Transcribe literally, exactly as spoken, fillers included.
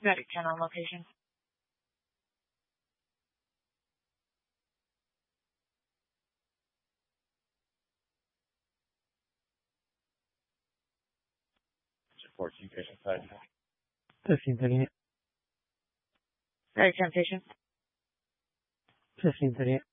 Medic ten on location. fourteen patient side. fifteen thirty-eight. Medic ten patient. fifteen thirty-eight.